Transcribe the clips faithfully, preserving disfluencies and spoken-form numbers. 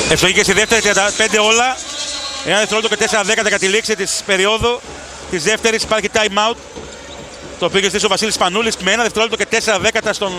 Ευστοχή και στη δεύτερη, τριάντα πέντε όλα. Ένα δευτερόλεπτο και τέσσερα δέκατα κατά τη λήξη της περίοδου της δεύτερης. Υπάρχει time out. Το οποίο είχε στήσει ο Βασίλης Πανούλης με ένα δευτερόλεπτο και τέσσερα δέκατα στον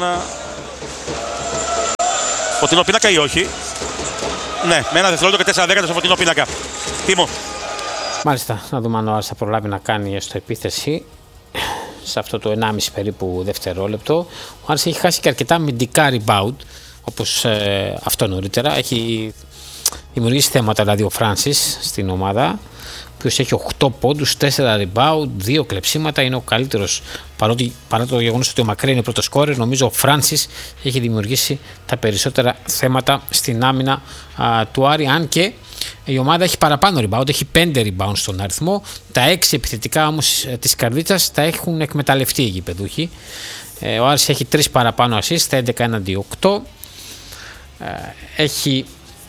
φωτεινό πίνακα ή όχι. Ναι, με ένα δευτερόλεπτο και τέσσερα δέκατα στον φωτεινό πίνακα. Τίμο. Μάλιστα, να δούμε αν ο Άρης θα προλάβει να κάνει στο επίθεση σε αυτό το ενάμιση περίπου δευτερόλεπτο. Ο Άρης έχει χάσει και αρκετά αμυντικά rebound, όπως ε, αυτό νωρίτερα. Έχει δημιουργήσει θέματα δηλαδή ο Φράνσις στην ομάδα, ο οποίος έχει οκτώ πόντους, τέσσερα rebound, δύο κλεψίματα. Είναι ο καλύτερος, παρότι, παρά το γεγονός ότι ο Μακρέ είναι πρώτο σκόρερ. Νομίζω ο Φράνσις έχει δημιουργήσει τα περισσότερα θέματα στην άμυνα α, του Άρη, αν και η ομάδα έχει παραπάνω rebound, έχει πέντε rebound στον αριθμό. Τα έξι επιθετικά όμως της Καρδίτσας τα έχουν εκμεταλλευτεί οι γηπεδούχοι. Ε, ο Άρης έχει τρεις παραπάνω assist, έντεκα έναντι οκτώ. Ε, έχει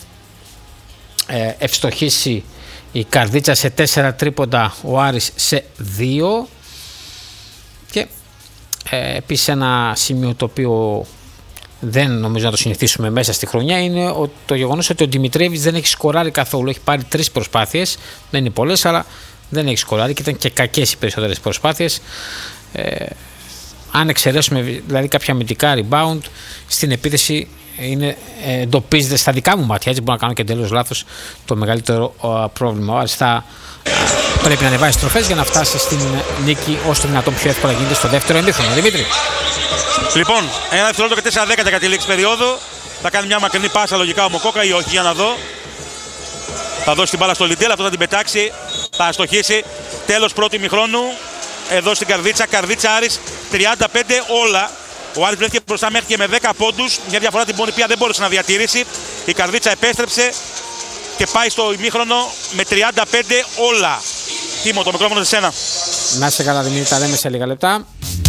ε, ευστοχήσει η Καρδίτσα σε τέσσερα τρίποντα, ο Άρης σε δύο. Και ε, επίσης ένα σημείο το οποίο δεν νομίζω να το συνηθίσουμε μέσα στη χρονιά είναι το γεγονός ότι ο Δημητρέβης δεν έχει σκοράρει καθόλου. Έχει πάρει τρεις προσπάθειες, δεν είναι πολλές, αλλά δεν έχει σκοράρει και ήταν και κακές οι περισσότερες προσπάθειες. Ε, αν εξαιρέσουμε δηλαδή κάποια αμυντικά rebound, στην επίθεση είναι, ε, εντοπίζεται στα δικά μου μάτια, έτσι μπορώ να κάνω και εντελώς λάθος, το μεγαλύτερο ο, πρόβλημα. Ο Άρης θα πρέπει να ανεβάσει τροφές για να φτάσει στην νίκη όσο το δυνατόν πιο εύκολα γίνεται στο δεύτερο ημίχρονο. Δημήτρη. Λοιπόν, ένα δευτερόλεπτο και τέσσερα δέκατα κατά τη λήξη περίοδου. Θα κάνει μια μακρινή πάσα λογικά ο Μοκόκα ή όχι, για να δω. Θα δώσει την μπάλα στο Λιντέλ, αυτό θα την πετάξει, θα αστοχίσει. Τέλος πρώτου ημιχρόνου, εδώ στην Καρδίτσα. Καρδίτσα Άρης τριάντα πέντε όλα. Ο Άρης βρέθηκε μπροστά μέχρι και με δέκα πόντους. Μια διαφορά την οποία δεν μπόρεσε να διατηρήσει. Η Καρδίτσα επέστρεψε και πάει στο ημίχρονο με τριάντα πέντε όλα. Τίμο, το μικρόφωνο σε σένα. Να είσαι καλά Δημήτρη, τα λέμε σε λίγα λεπτά.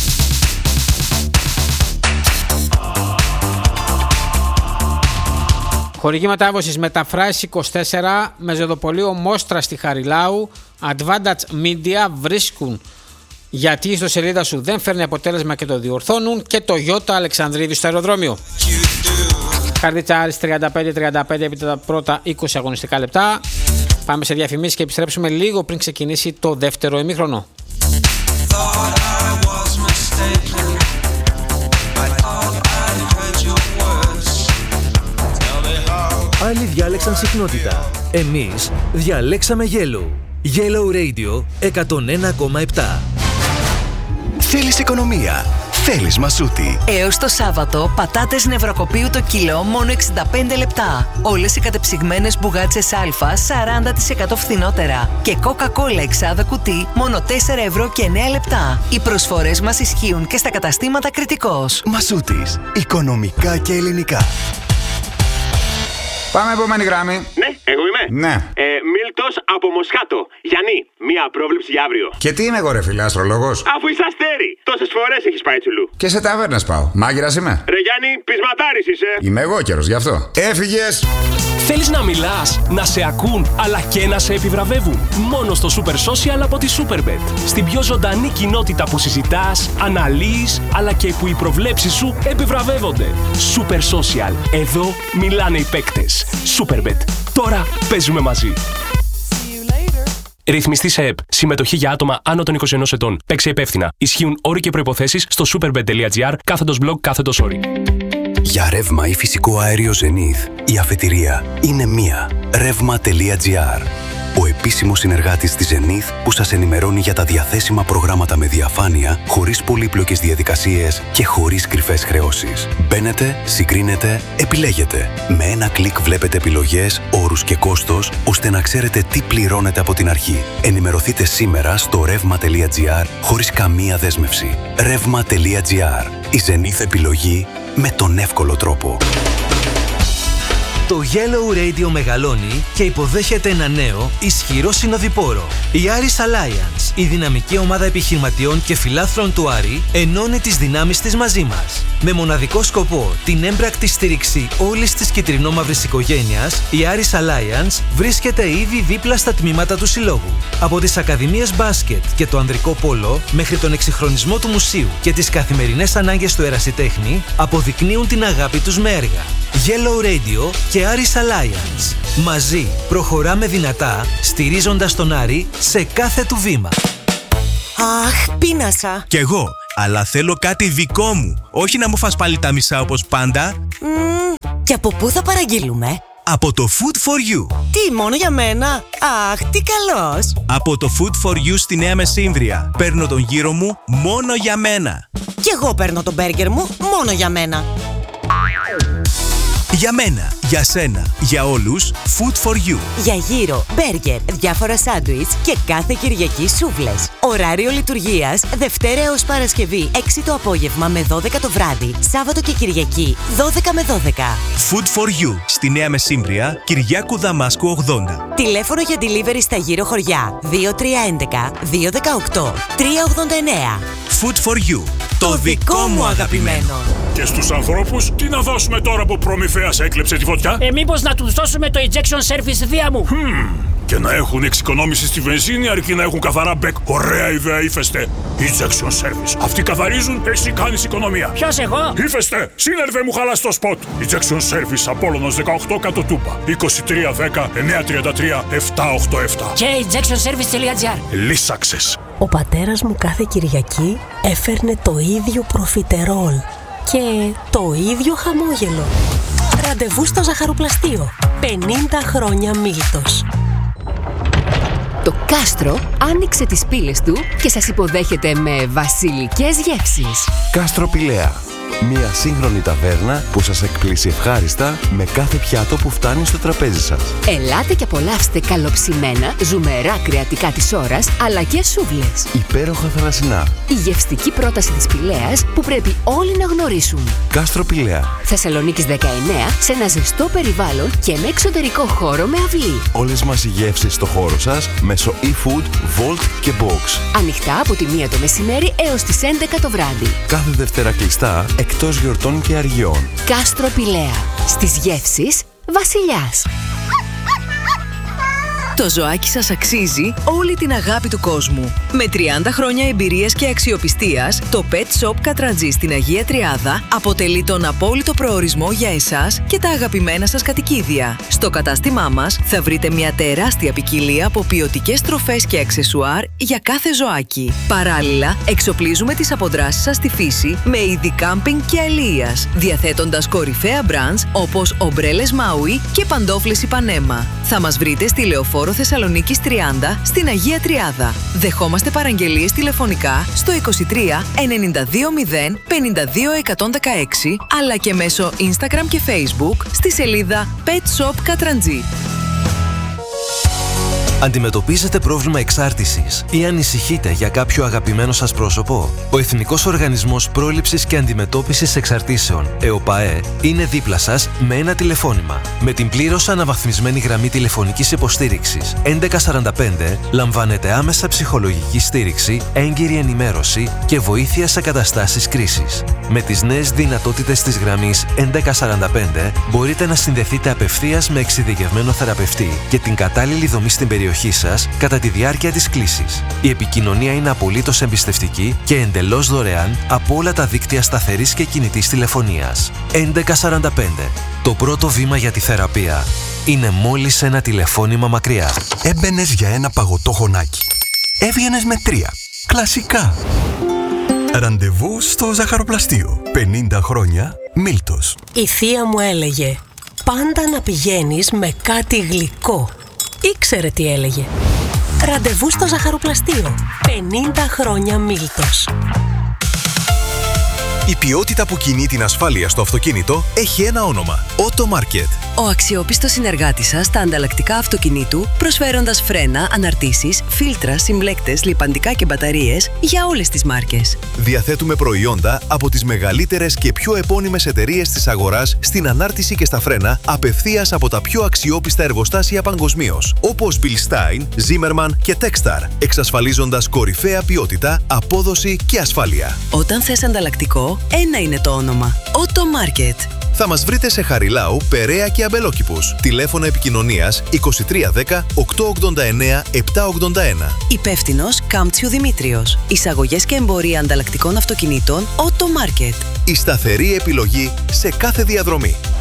Χορηγή μετάβασης Μεταφράσεις είκοσι τέσσερα, με ζωδοπωλείο Μόστρα στη Χαριλάου, Advantage Media βρίσκουν γιατί η ιστοσελίδα σου δεν φέρνει αποτέλεσμα και το διορθώνουν, και το Ιώτα Αλεξανδρίδη στο αεροδρόμιο. Καρδίτσα Άρης τριάντα πέντε τριάντα πέντε επί τα πρώτα είκοσι αγωνιστικά λεπτά. Πάμε σε διαφημίσεις και επιστρέψουμε λίγο πριν ξεκινήσει το δεύτερο ημίχρονο. Άλλοι διάλεξαν συχνότητα. Εμείς διαλέξαμε Yellow. Yellow Radio εκατόν ένα κόμμα επτά. Θέλεις οικονομία. Θέλεις μασούτη. Έως το Σάββατο, πατάτες νευροκοπείου το κιλό μόνο εξήντα πέντε λεπτά. Όλες οι κατεψυγμένες μπουγάτσες Α σαράντα τοις εκατό φθηνότερα. Και Coca-Cola εξάδα κουτί μόνο τέσσερα ευρώ και εννέα λεπτά. Οι προσφορές μας ισχύουν και στα καταστήματα Κρητικός. Μασούτης. Οικονομικά και ελληνικά. Πάμε επόμενη γράμμη. Ναι, εγώ είμαι. Ναι. Ε, Μίλτος από Μοσχάτο. Γιάννη, μία πρόβλεψη για αύριο. Και τι είμαι εγώ, ρε φίλε, αστρολόγος? Αφού είσαι αστέρι, τόσες φορές έχεις πάει τσουλού. Και σε ταβέρνες πάω. Μάγειρας είμαι. Ρε Γιάννη, πεισματάρης είσαι. Είμαι εγώ καιρος γι' αυτό. Έφυγες. Θέλεις να μιλάς, να σε ακούν, αλλά και να σε επιβραβεύουν? Μόνο στο Super Social από τη Superbet. Στην πιο ζωντανή κοινότητα που συζητάς, αναλύεις, αλλά και που οι προβλέψεις σου επιβραβεύονται. Super Social. Εδώ μιλάνε οι παίκτες. Superbet. Τώρα παίζουμε μαζί. Ρυθμιστή σε ΕΠ. Συμμετοχή για άτομα άνω των είκοσι ενός ετών. Παίξε υπεύθυνα. Ισχύουν όροι και προϋποθέσεις στο superbet.gr κάθετος blog κάθετος όροι. Για ρεύμα ή φυσικό αέριο Zenith, η αφετηρία είναι μία. ρεύμα.gr. Ο επίσημος συνεργάτης της Zenith που σας ενημερώνει για τα διαθέσιμα προγράμματα με διαφάνεια, χωρίς πολύπλοκες διαδικασίες και χωρίς κρυφές χρεώσεις. Μπαίνετε, συγκρίνετε, επιλέγετε. Με ένα κλικ βλέπετε επιλογές, όρους και κόστος, ώστε να ξέρετε τι πληρώνετε από την αρχή. Ενημερωθείτε σήμερα στο ρεύμα.gr χωρίς καμία δέσμευση. ρεύμα.gr. Η Zenith επιλογή με τον εύκολο τρόπο. Το Yellow Radio μεγαλώνει και υποδέχεται ένα νέο, ισχυρό συνοδοιπόρο. Η Aris Alliance, η δυναμική ομάδα επιχειρηματιών και φιλάθλων του Άρη, ενώνει τις δυνάμεις της μαζί μας. Με μοναδικό σκοπό την έμπρακτη στήριξη όλης της κυτρινόμαυρης οικογένειας, η Aris Alliance βρίσκεται ήδη δίπλα στα τμήματα του συλλόγου. Από τις ακαδημίες μπάσκετ και το ανδρικό πόλο, μέχρι τον εξυγχρονισμό του μουσείου και τις καθημερινές ανάγκες του ερασιτέχνη, αποδεικνύουν την αγάπη τους με έργα. Yellow Radio και Aris Alliance. Μαζί προχωράμε δυνατά, στηρίζοντας τον Άρη σε κάθε του βήμα. Αχ, πείνασα. Κι εγώ, αλλά θέλω κάτι δικό μου. Όχι να μου φας πάλι τα μισά όπως πάντα. Mm, και από πού θα παραγγείλουμε? Από το Food for You. Τι, μόνο για μένα? Αχ, τι καλός. Από το Food for You στη Νέα Μεσύμβρια. Παίρνω τον γύρο μου μόνο για μένα. Κι εγώ παίρνω τον μπέργκερ μου μόνο για μένα. Για μένα, για σένα, για όλους, Food for You. Για γύρο, μπέργκερ, διάφορα σάντουιτς και κάθε Κυριακή σούβλες. Ωράριο λειτουργίας Δευτέρα έως Παρασκευή έξι το απόγευμα με δώδεκα το βράδυ. Σάββατο και Κυριακή δώδεκα με δώδεκα. Food for You στη Νέα Μεσύμβρια, Κυριάκου Δαμάσκου ογδόντα. Τηλέφωνο για delivery στα γύρω χωριά δύο τρία ένα ένα δύο ένα οκτώ τρία ογδόντα εννέα. Food for You. Το, το δικό μου αγαπημένο. Και στους ανθρώπους, τι να δώσουμε τώρα που Προμηθέας έκλεψε τη φωτιά? Ε, μήπως να τους δώσουμε το Ejection Service δία μου. Hmm. Και να έχουν εξοικονόμηση στη βενζίνη αρκεί να έχουν καθαρά μπεκ. Ωραία ιδέα, Ύφεστε. Ejection Service. Αυτοί καθαρίζουν, εσύ κάνεις οικονομία. Ποιος, εγώ? Ύφεστε. Σύνερβε μου, χαλάς το σποτ. Ejection Service, Απόλλωνος δεκαοκτώ κάτω Τούπα. είκοσι τρία δέκα εννιακόσια τριάντα τρία επτακόσια ογδόντα επτά. Και ejection service τελεία τζι άρ. Λύσαξες. Ο πατέρας μου κάθε Κυριακή έφερνε το ίδιο προφιτερόλ και το ίδιο χαμόγελο. Ραντεβού στο ζαχαροπλαστείο. πενήντα χρόνια Μίλτος. Το Κάστρο άνοιξε τις πύλες του και σας υποδέχεται με βασιλικές γεύσεις. Κάστρο Πηλαία. Μια σύγχρονη ταβέρνα που σας εκπλήσει ευχάριστα με κάθε πιάτο που φτάνει στο τραπέζι σας. Ελάτε και απολαύστε καλοψημένα, ζουμερά κρεατικά της ώρας, αλλά και σούβλες. Υπέροχα θαλασσινά. Η γευστική πρόταση της Πηλαίας που πρέπει όλοι να γνωρίσουν. Κάστρο Πηλαία. Θεσσαλονίκης δεκαεννέα, σε ένα ζεστό περιβάλλον και με εξωτερικό χώρο με αυλή. Όλες μας οι γεύσεις στο χώρο σας μέσω e-food, Volt και Box. Ανοιχτά από τη μία το μεσημέρι έως τις έντεκα το βράδυ. Κάθε Δευτέρα κλειστά, εκτός γιορτών και αργιών. Κάστρο Πηλαία. Στις γεύσεις βασιλιάς. Το ζωάκι σας αξίζει όλη την αγάπη του κόσμου. Με τριάντα χρόνια εμπειρίας και αξιοπιστίας, το Pet Shop Κατραντζή στην Αγία Τριάδα αποτελεί τον απόλυτο προορισμό για εσάς και τα αγαπημένα σας κατοικίδια. Στο κατάστημά μας θα βρείτε μια τεράστια ποικιλία από ποιοτικές τροφές και αξεσουάρ για κάθε ζωάκι. Παράλληλα, εξοπλίζουμε τις αποδράσεις σας στη φύση με είδη κάμπινγκ και αλίας, διαθέτοντας κορυφαία brands όπως ομπρέλες Maui και παντόφλες Ιπανέμα. Θα μας βρείτε στη Λεωφόρο Θεσσαλονίκης τριάντα στην Αγία Τριάδα. Δεχόμαστε παραγγελίες τηλεφωνικά στο είκοσι τρία ενενήντα δύο μηδέν πενήντα δύο εκατόν δεκαέξι αλλά και μέσω Instagram και Facebook στη σελίδα Pet Shop Κατραντζή. Αντιμετωπίζετε πρόβλημα εξάρτησης ή ανησυχείτε για κάποιο αγαπημένο σας πρόσωπο? Ο Εθνικός Οργανισμός Πρόληψης και Αντιμετώπισης Εξαρτήσεων, ΕΟΠΑΕ, είναι δίπλα σας με ένα τηλεφώνημα. Με την πλήρως αναβαθμισμένη γραμμή τηλεφωνικής υποστήριξης έντεκα σαράντα πέντε λαμβάνετε άμεσα ψυχολογική στήριξη, έγκυρη ενημέρωση και βοήθεια σε καταστάσεις κρίσης. Με τις νέες δυνατότητες της γραμμής έντεκα σαράντα πέντε μπορείτε να συνδεθείτε απευθείας με εξειδικευμένο θεραπευτή και την κατάλληλη δομή στην περιοχή σας κατά τη διάρκεια της κλήσης. Η επικοινωνία είναι απολύτως εμπιστευτική και εντελώς δωρεάν από όλα τα δίκτυα σταθερής και κινητής τηλεφωνίας. έντεκα σαράντα πέντε. Το πρώτο βήμα για τη θεραπεία είναι μόλις ένα τηλεφώνημα μακριά. Έμπαινες για ένα παγωτό χωνάκι. Έβγαινες με τρία. Κλασικά. Ραντεβού στο ζαχαροπλαστείο. πενήντα χρόνια Μίλτος. Η θεία μου έλεγε πάντα να πηγαίνεις με κάτι γλυκό. Ήξερε τι έλεγε. Ραντεβού στο ζαχαροπλαστείο. πενήντα χρόνια Μίλτος. Η ποιότητα που κινεί την ασφάλεια στο αυτοκίνητο έχει ένα όνομα. Auto Market. Ο αξιόπιστος συνεργάτης σας στα ανταλλακτικά αυτοκινήτου, προσφέροντας φρένα, αναρτήσεις, φίλτρα, συμπλέκτες, λιπαντικά και μπαταρίες για όλες τις μάρκες. Διαθέτουμε προϊόντα από τις μεγαλύτερες και πιο επώνυμες εταιρείες της αγοράς στην ανάρτηση και στα φρένα απευθείας από τα πιο αξιόπιστα εργοστάσια παγκοσμίως, όπως Bilstein, Zimmermann και Techstar, εξασφαλίζοντας κορυφαία ποιότητα, απόδοση και ασφάλεια. Όταν θες ανταλλακτικό, ένα είναι το όνομα. Auto Market. Θα μας βρείτε σε Χαριλάου, Περαία και Αμπελόκηπους. Τηλέφωνο επικοινωνίας είκοσι τρία δέκα οκτακόσια ογδόντα εννέα επτακόσια ογδόντα ένα. Υπεύθυνος Κάμπτσιου Δημήτριος. Εισαγωγές και εμπορία ανταλλακτικών αυτοκινήτων Auto Market. Η σταθερή επιλογή σε κάθε διαδρομή.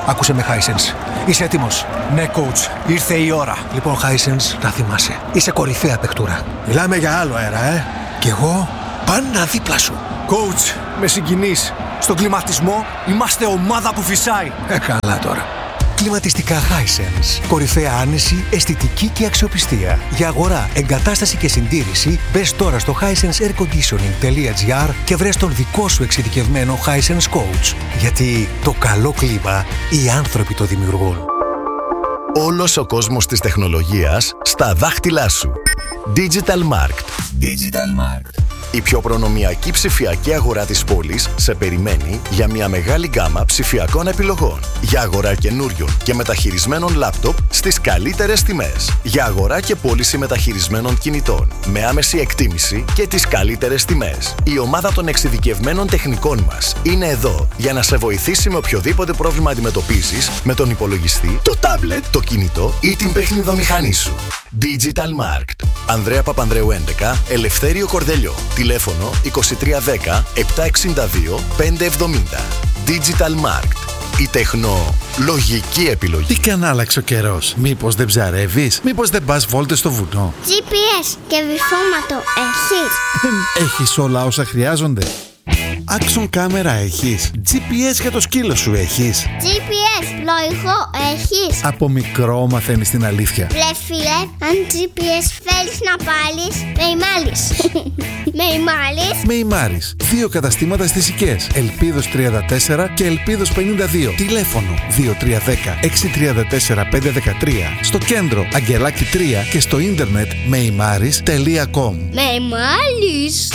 Άκουσε με, Hisense. Είσαι έτοιμος? Ναι, coach. Ήρθε η ώρα. Λοιπόν, Hisense, να θυμάσαι. Είσαι κορυφαία παιχτούρα. Μιλάμε για άλλο αέρα, ε. Κι εγώ πάντα δίπλα σου. Coach, με συγκινείς. Στον κλιματισμό είμαστε ομάδα που φυσάει. Ε, καλά τώρα. Κλιματιστικά Hisense. Κορυφαία άνεση, αισθητική και αξιοπιστία. Για αγορά, εγκατάσταση και συντήρηση, μπες τώρα στο hisense air conditioning τελεία gr και βρες τον δικό σου εξειδικευμένο Hisense Coach. Γιατί το καλό κλίμα οι άνθρωποι το δημιουργούν. Όλος ο κόσμος της τεχνολογίας στα δάχτυλά σου. Digital Markt. Digital Markt. Η πιο προνομιακή ψηφιακή αγορά της πόλης σε περιμένει για μια μεγάλη γκάμα ψηφιακών επιλογών. Για αγορά καινούριων και μεταχειρισμένων λάπτοπ στις καλύτερες τιμές. Για αγορά και πώληση μεταχειρισμένων κινητών με άμεση εκτίμηση και τις καλύτερες τιμές. Η ομάδα των εξειδικευμένων τεχνικών μας είναι εδώ για να σε βοηθήσει με οποιοδήποτε πρόβλημα αντιμετωπίζεις με τον υπολογιστή, το τάμπλετ, το κινητό ή την παιχνιδομηχανή σου. Digital Markt. Ανδρέα Παπανδρέου έντεκα, Ελευθέριο Κορδελιό. Τηλέφωνο είκοσι τρία δέκα επτακόσια εξήντα δύο πεντακόσια εβδομήντα. Digital Markt. Η τεχνολογική επιλογή. Τι καν άλλαξε ο καιρός. Μήπως δεν ψαρεύεις? Μήπως δεν πας βόλτες στο βουνό? τζι πι ες και βυθόματο έχεις? Έχεις όλα όσα χρειάζονται? Action κάμερα έχεις? τζι πι ες για το σκύλο σου έχεις? τζι πι ες πλοηγό έχεις? Από μικρό μαθαίνεις την αλήθεια. Λε φίλε, αν τζι πι ες θέλεις να πάλεις, με ημάλεις. Με ημάλεις. Με ημάρεις. Δύο καταστήματα στις Οικές. Ελπίδος τριάντα τέσσερα και Ελπίδος πενήντα δύο. Τηλέφωνο δύο τρία ένα μηδέν έξι τρία τέσσερα πέντε ένα τρία. Στο κέντρο Αγγελάκη τρία και στο ίντερνετ μεϊμάρις τελεία κομ. Με ημάλεις.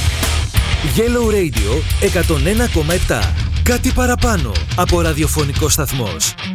Yellow Radio εκατόν ένα κόμμα επτά. Κάτι παραπάνω από ραδιοφωνικό σταθμός.